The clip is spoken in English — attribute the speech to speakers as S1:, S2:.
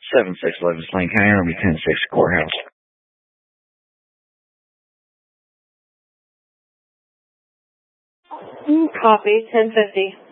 S1: 7611 Lane County Army 10-6 Courthouse.
S2: Copy, 1050.